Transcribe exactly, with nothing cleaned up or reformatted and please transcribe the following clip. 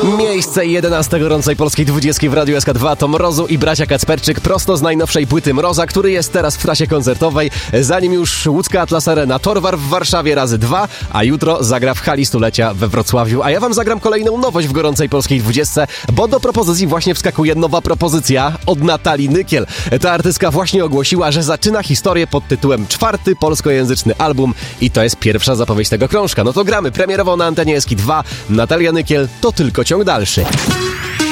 Miejsce jedenaste gorącej polskiej dwudziestki w Radiu S K dwa to Mrozu i bracia Kacperczyk prosto z najnowszej płyty Mroza, który jest teraz w trasie koncertowej. Zanim już łódzka Atlas Arena, Torwar w Warszawie razy dwa, a jutro zagra w hali stulecia we Wrocławiu. A ja wam zagram kolejną nowość w gorącej polskiej dwudziestce, bo do propozycji właśnie wskakuje nowa propozycja od Natalii Nykiel. Ta artystka właśnie ogłosiła, że zaczyna historię pod tytułem czwarty polskojęzyczny album i to jest pierwsza zapowiedź tego krążka. No to gramy premierowo na antenie S K dwa. Natalia Nykiel, to tylko ciąg dalszy.